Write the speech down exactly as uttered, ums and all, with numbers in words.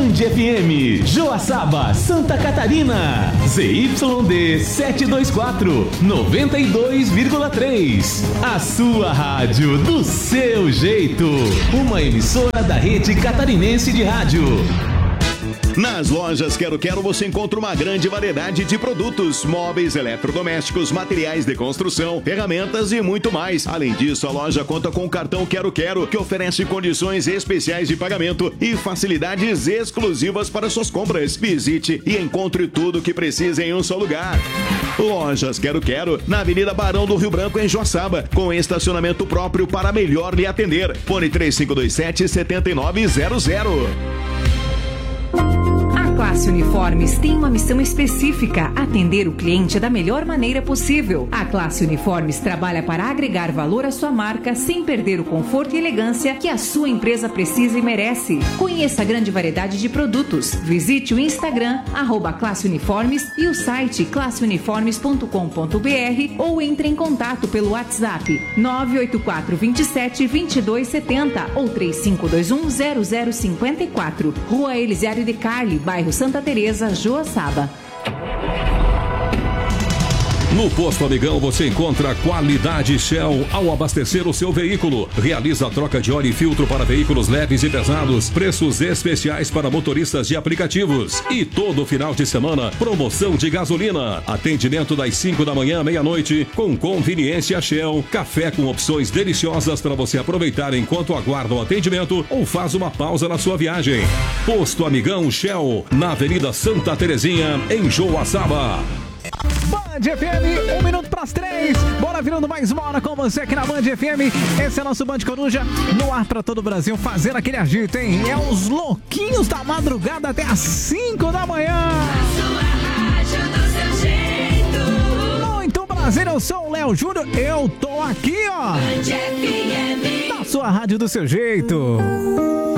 Band F M, Joaçaba, Santa Catarina. Z Y D setecentos e vinte e quatro, noventa e dois vírgula três. A sua rádio do seu jeito. Uma emissora da Rede Catarinense de Rádio. Nas lojas Quero Quero você encontra uma grande variedade de produtos, móveis, eletrodomésticos, materiais de construção, ferramentas e muito mais. Além disso, a loja conta com o cartão Quero Quero, que oferece condições especiais de pagamento e facilidades exclusivas para suas compras. Visite e encontre tudo o que precisa em um só lugar. Lojas Quero Quero, na Avenida Barão do Rio Branco, em Joaçaba, com estacionamento próprio para melhor lhe atender. Fone três cinco dois sete, sete nove zero zero. Classe Uniformes tem uma missão específica: atender o cliente da melhor maneira possível. A Classe Uniformes trabalha para agregar valor à sua marca sem perder o conforto e elegância que a sua empresa precisa e merece. Conheça a grande variedade de produtos. Visite o Instagram, arroba Classe Uniformes, e o site classe uniformes ponto com ponto b r ou entre em contato pelo WhatsApp nove oito quatro, dois sete, dois dois sete zero ou três cinco dois um, zero zero cinco quatro. Rua Elisiário de Carli, bairro Santa Teresa, Joaçaba. No Posto Amigão você encontra qualidade Shell ao abastecer o seu veículo. Realiza a troca de óleo e filtro para veículos leves e pesados. Preços especiais para motoristas de aplicativos. E todo final de semana, promoção de gasolina. Atendimento das cinco da manhã à meia-noite, com conveniência Shell. Café com opções deliciosas para você aproveitar enquanto aguarda o atendimento ou faz uma pausa na sua viagem. Posto Amigão Shell, na Avenida Santa Terezinha, em Joaçaba. Band F M, um minuto para as três. Bora virando mais uma hora com você aqui na Band F M. Esse é nosso Band Coruja, no ar para todo o Brasil, fazendo aquele agito, hein? É os louquinhos da madrugada até as cinco da manhã. A sua rádio do seu jeito. Muito prazer, eu sou o Léo Júnior. Eu tô aqui, ó. Band F M. Na sua rádio do seu jeito.